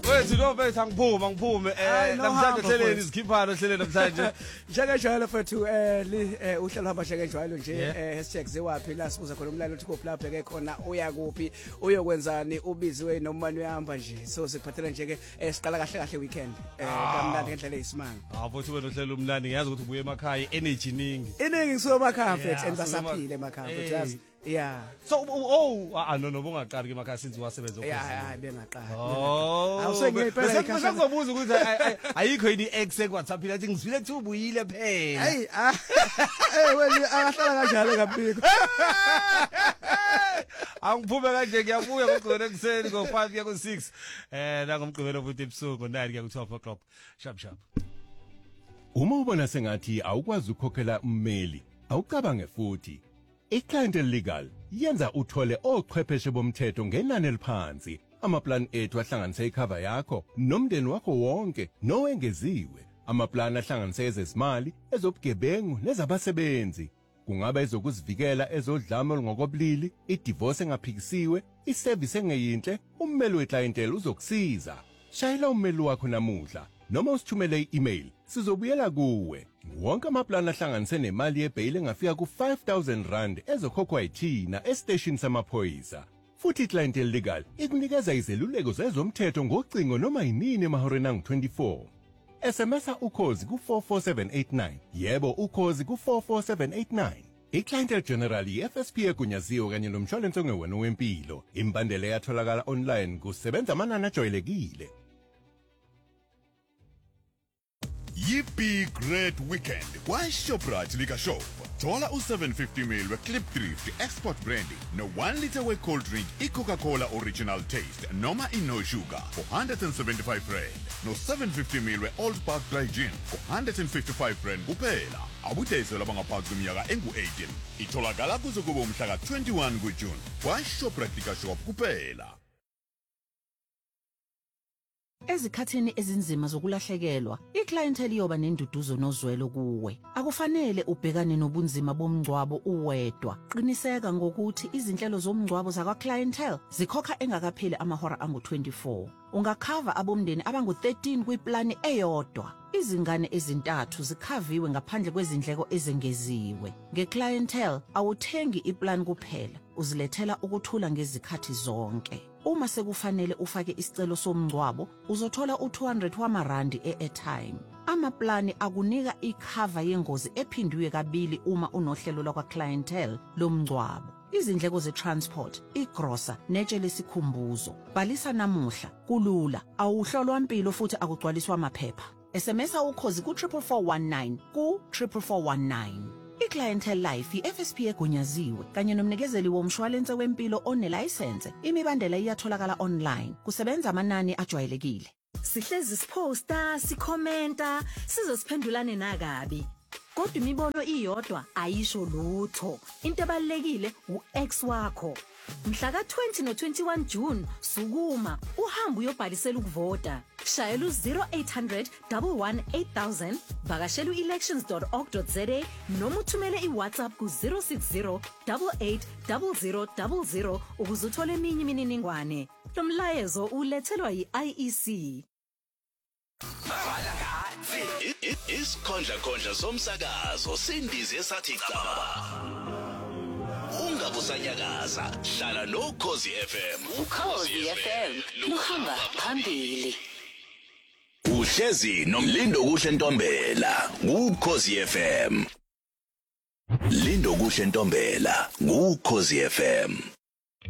Wethu lo bethu ngiphume namhlanje hleleni izikhiphano hleleni namhlanje njeke njalo fethu uhlelo hamba njeke njalo nje #ziwapi la sibuza khona umlalo uthi kuphi lapha ke khona uya kuphi uyokwenzani ubiziwe noma uyahamba nje so sikuphathela njeke siqala kahle weekend kamnandi ngendlela eyisimanga futhi wena uhlelo umlandi ngiyazi ukuthi ubuye emakhaya energy iningi ngisuka emakhaya fethu basaphile emakhaya fethu yazi yeah so no bungaqali ke emakhaya since wasebenza yeah bengaqali awusengiyiphela ngizobuza ukuthi ayikho yini ex eWhatsApp lathi ngizwile ukuthi ubuyile phela hey wena akahlala kanjalo ngapiko angiphume kanje ngiyabuya ngogcona ekseni ngo5 kuya ku6 nangomgqibelo futhi ebusuku ngo9 kuya ku12 o'clock sharp uma ubona sengathi awukwazi ukukhokhela ummeli awucabange futhi iClientele Legal yenza uthole ochwepheshe bomthetho ngenani eliphansi amaplan ethu ahlanganise icover yakho nomndeni wakho wonke nowengeziwe amaplan ahlanganise ezezimali ezobugebengu nezabasebenzi kungaba ezokuzivikela ezodlame olungokobulili idivorce engaphikisiwe iservice engeyinhle ummeli weClientele uzokusiza shayela ummeli wakho namuhla noma usithumele i-email sizobuyela kuwe wonke amaplan ahlanganise nemali yebail engafika ku5,000 rand ezokhokhwa yithina estation samaphoyisa futhi iClientele Legal ikunikeza izeluleko zezomthetho ngocingo noma yinini emahoreni angu-24 SMS ukhozi ku44789 yebo ukhozi ku44789 iClientele General yeFSP egunyaziwe kanye nomshwalense ongewena wempilo imbandela yatholakala online kusebenza amanani ajwayelekile. Yippee great weekend kwaShoprite Liquor Shop. Thola u750ml weClip Drift Export Brandy no1 liter we-cold drink iCoca-Cola Original Taste noma ino sugar for 175 rand no750ml we-Old Park Dry Gin for 155 rand kuphela. Abudayisela abangaphansi kweminyaka engu-18 itholakala kuze kube umhla ka-21 kuJune kwaShoprite Liquor Shop kuphela. Ezikhathini ezinzima zokulahlekelwa, iClientele iyoba nenduduzo nozwelo kuwe. Akufanele ubhekane nobunzima bomngcwabo uwedwa. Qiniseka ngokuthi izinhlelo zomngcwabo zakwaClientele zikhokha engakapheli amahora angu-24. Ungakhava abomndeni abangu-13 kwiplani eyodwa. Izingane ezintathu zikhaviwe ngaphandle kwezindleko ezengeziwe. NgeClientele awuthengi iplan kuphela, uzilethela ukuthula ngezikhathi zonke. Uma sekufanele ufake isicelo somngcwabo, uzothola u200 wamarandi e-airtime. Amaplani akunika ikhava yengozi ephindiwe kabili uma unohlelo lwakwaClientele lomngcwabo. Izindleko ze-transport, igrosa, netshe lesikhumbuzo. Bhalisa namuhla, kulula, awuhlolwa impilo futhi akugcwaliswa amaphepha. SMS ukhozi ku44419 ku44419. iClientele Life iFSP egunyaziwe kanye nomnikezeli womshwalense wempilo onelicense. Imibandela iyatholakala online. Kusebenza amanani ajwayelekile. Sihlezi siposta, sikhomenta, sizosiphendulane nakabi. Kodwa imibono iyodwa ayisho lutho. Into ebalekile uex wakho. Mhla ka20 no21 June sukuma uhamba uyobhalisela ukuvota. Shayela u0800 118 vakashela uelections.org.za noma uthumele iWhatsApp ku060 880000 ukuze uthole eminye imininingwane. Lo mlayezo ulethelwa yiIEC. Isikhondla somsakazo sindize esathi caba. Ungabusanyakaza hlala noKhosi FM. uKhosi FM luhamba phambili. Uhlezi nomlindo kuhle Ntombela kuKhosi FM. Lindo kuhle Ntombela kuKhosi FM.